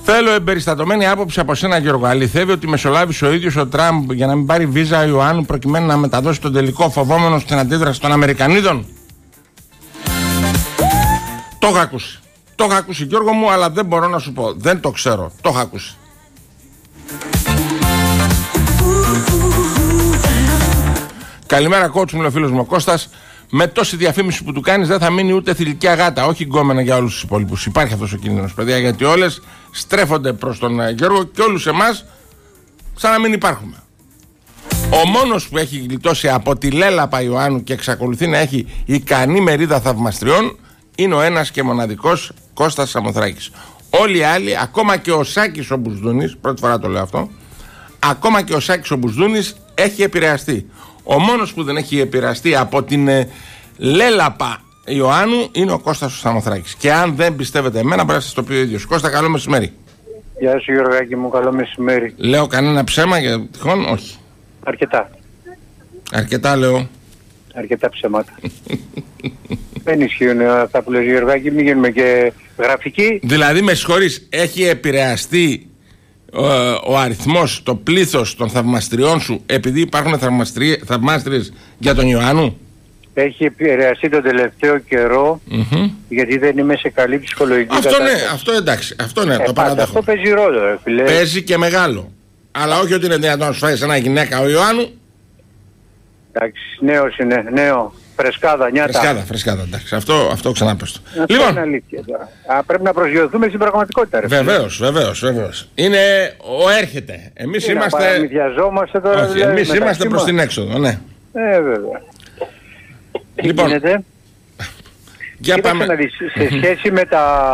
Θέλω εμπεριστατωμένη άποψη από σένα, Γιώργο. Αληθεύει ότι μεσολάβησε ο ίδιος ο Τραμπ για να μην πάρει βίζα Ιωάννου προκειμένου να μεταδώσει τον τελικό, φοβόμενος στην αντίδραση των Αμερικανίδων? Το έχω ακούσει. Το έχω ακούσει, Γιώργο μου, αλλά δεν μπορώ να σου πω. Δεν το ξέρω. Το έχω ακούσει. Καλημέρα, coach, μου λέει ο φίλος μου ο Κώστας. Με τόση διαφήμιση που του κάνεις δεν θα μείνει ούτε θηλυκιά γάτα. Όχι γκόμενα για όλους τους υπόλοιπους. Υπάρχει αυτός ο κίνδυνος, παιδιά, γιατί όλες στρέφονται προς τον Γιώργο και όλους εμάς σαν να μην υπάρχουμε. Ο μόνος που έχει γλιτώσει από τη λέλαπα Ιωάννου και εξακολουθεί να έχει ικανή μερίδα θαυμαστριών είναι ο ένας και μοναδικός Κώστας Σαμοθράκης. Όλοι οι άλλοι, ακόμα και ο Σάκης ο Μπουσδούνης, πρώτη φορά το λέω αυτό, ακόμα και ο Σάκης ο Μπουσδούνης έχει επηρεαστεί. Ο μόνος που δεν έχει επηρεαστεί από την λέλαπα Ιωάννου είναι ο Κώστας ο Σαμοθράκης. Και αν δεν πιστεύετε εμένα, πρέπει να σας το πει ο ίδιος. Κώστα, καλό μεσημέρι. Γεια σου, Γιωργάκη μου, καλό μεσημέρι. Λέω κανένα ψέμα για τυχόν? Όχι. Αρκετά. Αρκετά λέω. Αρκετά ψέματα. Δεν ισχύουν αυτά που λες, Γιωργάκη, μην γίνουμε και γραφικοί. Δηλαδή, με συγχωρείς, έχει επηρεαστεί ο αριθμός, το πλήθος των θαυμαστριών σου επειδή υπάρχουν θαυμάστριες για τον Ιωάννου? Έχει επηρεαστεί τον τελευταίο καιρό, γιατί δεν είμαι σε καλή ψυχολογική αυτό κατάσταση. Ναι, αυτό εντάξει, αυτό ναι, το παραδέχομαι. Αυτό παίζει ρόλο, φίλε. Παίζει και μεγάλο. Αλλά όχι ότι είναι δυνατόν να σου φάει ένα γυναίκα ο Ιωάννου. Εντάξει, νέος είναι, νέο. Φρεσκάδα, νιάτα. Φρεσκάδα, εντάξει. Αυτό ξαναπέστο. Λοιπόν, είναι αλήθεια τώρα. Πρέπει να προσγειωθούμε στην πραγματικότητα, ρε. Βεβαίως. Είναι ο έρχεται. Εμείς είμαστε. Παραμυθιαζόμαστε τώρα. Όχι, δηλαδή, εμείς είμαστε προς την έξοδο, ναι. Βέβαια. Λοιπόν, για πάμε. Σε σχέση με τα